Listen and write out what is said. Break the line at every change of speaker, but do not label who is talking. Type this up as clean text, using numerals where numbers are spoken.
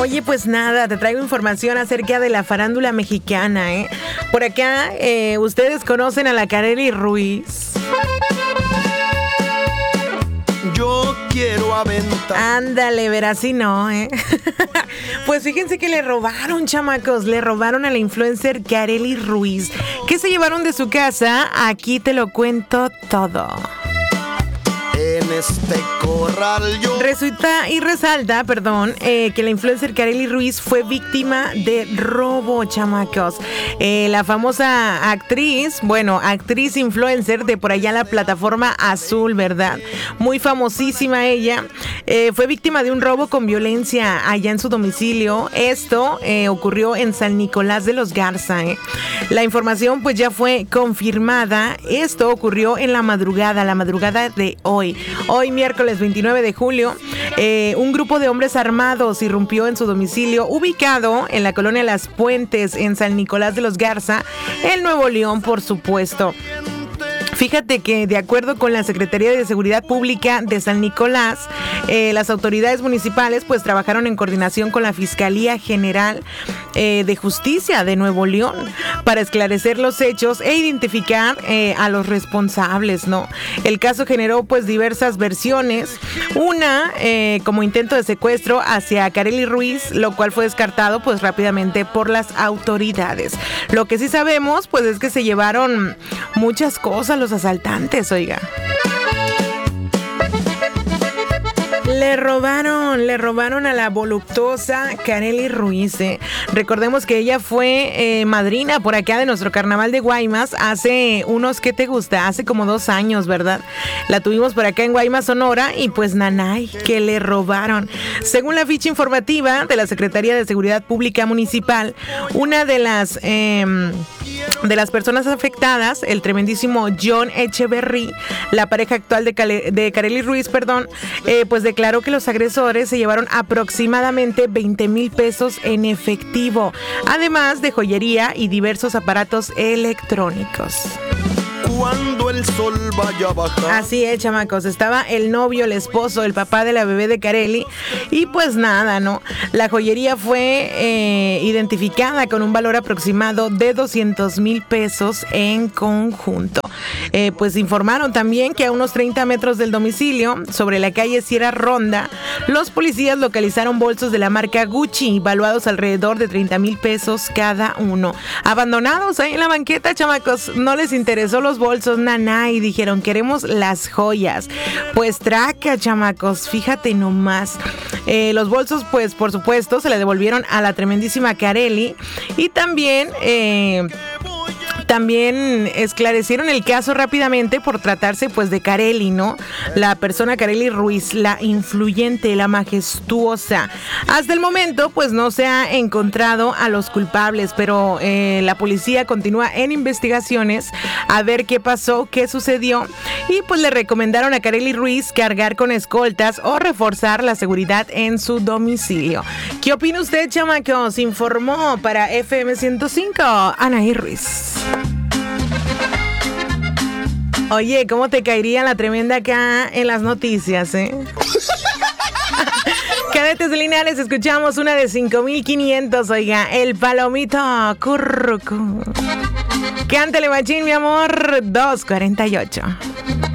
Oye, pues nada, te traigo información acerca de la farándula mexicana, ¿eh? Por acá, ¿ustedes conocen a la Karely Ruiz?
Yo quiero aventar.
Ándale, verás si no, ¿eh? Pues fíjense que le robaron, chamacos, le robaron a la influencer Karely Ruiz. ¿Qué se llevaron de su casa? Aquí te lo cuento todo.
En este corral yo...
Resulta y resalta, que la influencer Karely Ruiz fue víctima de robo, chamacos. La famosa actriz influencer de por allá la plataforma Azul, ¿verdad? Muy famosísima ella. Fue víctima de un robo con violencia allá en su domicilio. Esto ocurrió en San Nicolás de los Garza, ¿eh? La información pues ya fue confirmada. Esto ocurrió en la madrugada de hoy. Hoy, miércoles 29 de julio, un grupo de hombres armados irrumpió en su domicilio ubicado en la colonia Las Puentes, en San Nicolás de los Garza, en Nuevo León, por supuesto. Fíjate que de acuerdo con la Secretaría de Seguridad Pública de San Nicolás, las autoridades municipales pues trabajaron en coordinación con la Fiscalía General de Justicia de Nuevo León para esclarecer los hechos e identificar a los responsables, ¿no? El caso generó pues diversas versiones, una como intento de secuestro hacia Karely Ruiz, lo cual fue descartado pues rápidamente por las autoridades. Lo que sí sabemos pues es que se llevaron muchas cosas los asaltantes, oiga. Le robaron a la voluptuosa Karely Ruiz. Recordemos que ella fue madrina por acá de nuestro carnaval de Guaymas hace unos, ¿qué te gusta? Hace como 2 años, ¿verdad? La tuvimos por acá en Guaymas, Sonora, y pues nanay, que le robaron. Según la ficha informativa de la Secretaría de Seguridad Pública Municipal, una de las personas afectadas, el tremendísimo John Echeverry, la pareja actual de Karely Ruiz, pues declaró que los agresores se llevaron aproximadamente 20,000 pesos en efectivo, además de joyería y diversos aparatos electrónicos.
Cuando el sol vaya a bajar.
Así es, chamacos. Estaba el novio, el esposo, el papá de la bebé de Karely. Y pues nada, ¿no? La joyería fue identificada con un valor aproximado de 200,000 pesos en conjunto. Pues informaron también que a unos 30 metros del domicilio, sobre la calle Sierra Ronda, los policías localizaron bolsos de la marca Gucci, valuados alrededor de 30,000 pesos cada uno. Abandonados ahí en la banqueta, chamacos. No les interesó los bolsos, naná, y dijeron, queremos las joyas. Pues traca, chamacos, fíjate nomás. Los bolsos, pues por supuesto, se le devolvieron a la tremendísima Karely. Y también esclarecieron el caso rápidamente por tratarse pues de Karely, ¿no? La persona Karely Ruiz, la influyente, la majestuosa. Hasta el momento pues no se ha encontrado a los culpables, pero la policía continúa en investigaciones a ver qué pasó, qué sucedió, y pues le recomendaron a Karely Ruiz cargar con escoltas o reforzar la seguridad en su domicilio. ¿Qué opina usted, chamacos? Informó para FM 105 Anaí Ruiz. Oye, ¿cómo te caería la tremenda acá en las noticias, Cadetes lineales, escuchamos una de 5,500, oiga, el palomito currucu. Cántale machín, mi amor, 2:48.